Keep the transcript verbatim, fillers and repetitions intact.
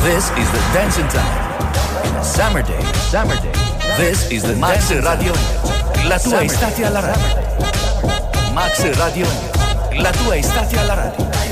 This is the dancing time. In a summer day, summer day. This is the Max Radio Energy. La tua estate alla radio. Max Radio Energy. La tua estate alla radio.